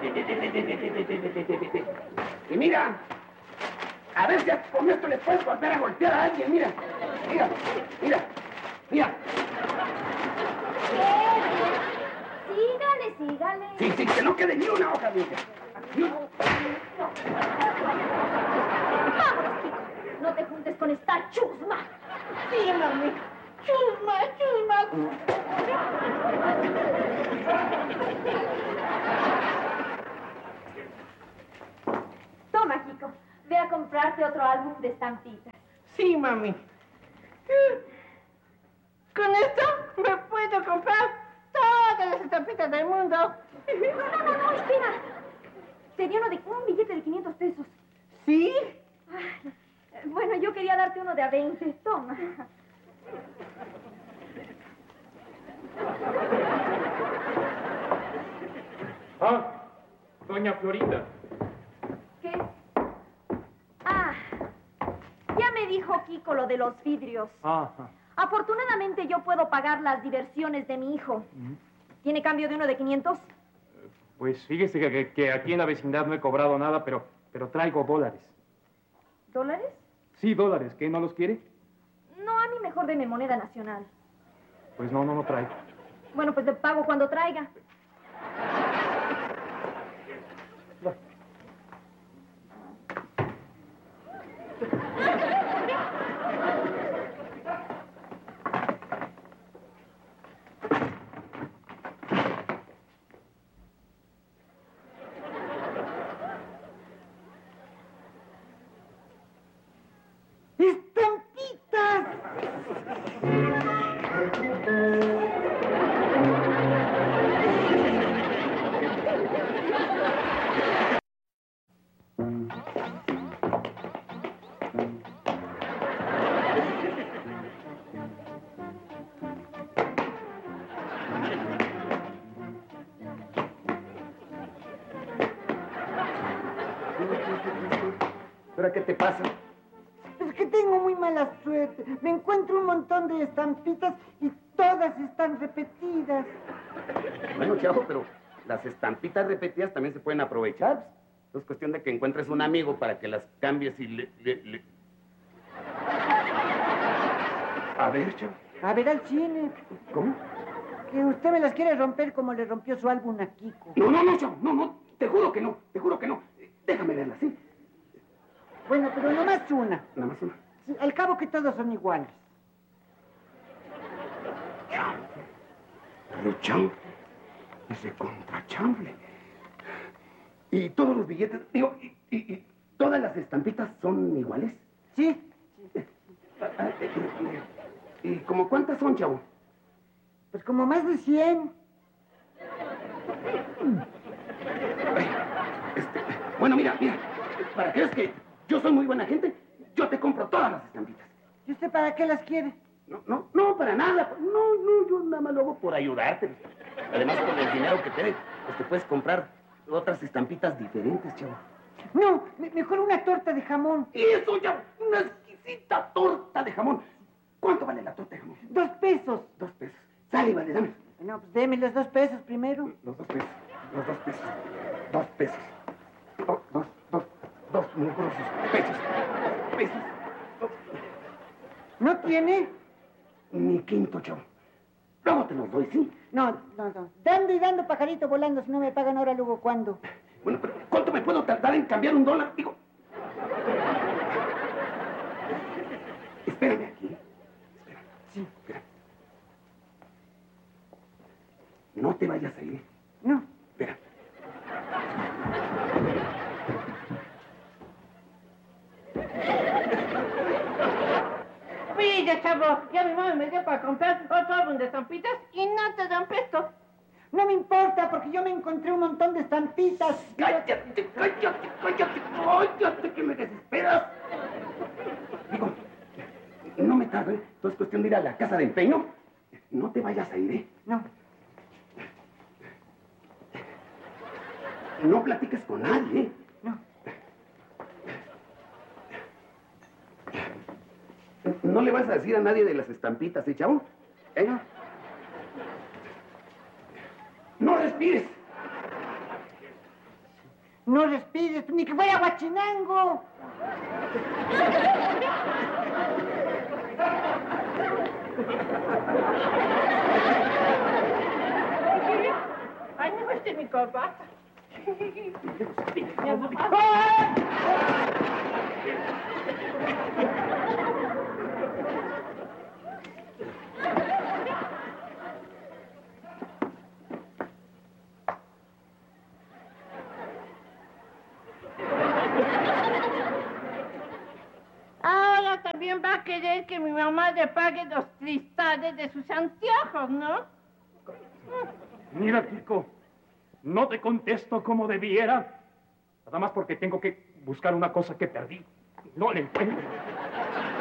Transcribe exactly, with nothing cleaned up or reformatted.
Y mira, a ver si con esto le puedes volver a golpear a alguien, mira. Mira, mira, mira. Sígale, sígale. Sí, sí, que no quede ni una hoja, mija. Ni una. Vámonos, Kiko. No te juntes con esta chusma. Sí, mami. Chusma, chusma. Toma, Kiko. Ve a comprarte otro álbum de estampitas. Sí, mami. Con esto me puedo comprar todas las estampitas del mundo. No, no, no, no, espera. Sería uno de un billete de quinientos pesos. ¿Sí? Ay, bueno, yo quería darte uno de a veinte. Toma. Ah, doña Florinda. ¿Qué? Ah, ya me dijo Kiko lo de los vidrios. Ajá. Afortunadamente yo puedo pagar las diversiones de mi hijo. ¿Tiene cambio de uno de quinientos? Pues fíjese que, que, que aquí en la vecindad no he cobrado nada, pero, pero traigo dólares. ¿Dólares? Sí, dólares. ¿Qué, no los quiere? No, a mí mejor deme moneda nacional. Pues no, no, no traigo. Bueno, pues le pago cuando traiga. ¡Estampitas! ¿Pero qué te pasa? Es que tengo muy mala suerte. Me encuentro un montón de estampitas y todas están repetidas. Bueno, chavo, pero las estampitas repetidas también se pueden aprovechar. Es cuestión de que encuentres un amigo para que las cambies y le... le, le... A ver, chavo. A ver al cine. ¿Cómo? Que usted me las quiere romper como le rompió su álbum a Kiko. No, no, no, chavo. No, no. Te juro que no. Te juro que no. Déjame verlas, ¿sí? Bueno, pero nomás una. Nada más una. Sí, al cabo que todos son iguales. Rechanfle. Ese contrachanfle. Y todos los billetes, digo, y, y, y todas las estampitas son iguales. Sí. ¿Y, y, y como cuántas son, chavo? Pues como más de cien. Ay, este, bueno, mira, mira. Para que veas que yo soy muy buena gente, yo te compro todas las estampitas. ¿Y usted para qué las quiere? No, no, no, para nada. No, no, yo nada más lo hago por ayudarte. Además, con el dinero que te dé, pues te puedes comprar otras estampitas diferentes, chavo. No, me- mejor una torta de jamón. Eso, ya, una exquisita torta de jamón. ¿Cuánto vale la torta de jamón? Dos pesos. Dos pesos. Sale, vale, dame. No, pues deme los dos pesos primero. Los dos pesos. Los dos pesos. Dos pesos. Dos, dos, dos, dos mugrosos pesos. Dos pesos. Dos. ¿No tiene? Ni quinto, chavo. Luego te los doy, ¿sí? No, no, no. Dando y dando, pajarito volando. Si no me pagan ahora, luego, ¿cuándo? Bueno, pero ¿cuánto me puedo tardar en cambiar un dólar? Digo... Espérame aquí. Espera. Sí, espera. No te vayas a ir. No. Espera. Mira, chavo, ya mi mamá me dio para comprar otro álbum de estampitas y no te dan pesto. No me importa, porque yo me encontré un montón de estampitas. ¡Cállate, cállate, cállate, cállate, que me desesperas! Digo, no me tardo, ¿eh? Todo es cuestión de ir a la casa de empeño. No te vayas a ir, ¿eh? No. No platiques con nadie, ¿eh? No. No le vas a decir a nadie de las estampitas, ¿eh, chavo? ¿Eh? No. No respires. No respires, ni que fuera Huachinango. Ay, no esté mi corbata. Ahora también va a querer que mi mamá le pague los cristales de sus anteojos, ¿no? Mira, Kiko, no te contesto como debiera. Nada más porque tengo que buscar una cosa que perdí. No la encuentro.